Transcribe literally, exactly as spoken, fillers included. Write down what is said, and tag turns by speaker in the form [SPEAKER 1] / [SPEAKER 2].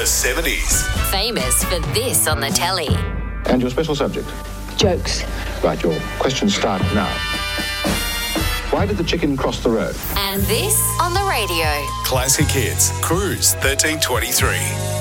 [SPEAKER 1] seventies.
[SPEAKER 2] Famous for this on the telly.
[SPEAKER 3] And your special subject?
[SPEAKER 4] Jokes.
[SPEAKER 3] Right, your questions start now. Why did the chicken cross the road?
[SPEAKER 2] And this on the radio.
[SPEAKER 1] Classic Hits. Cruise thirteen twenty-three.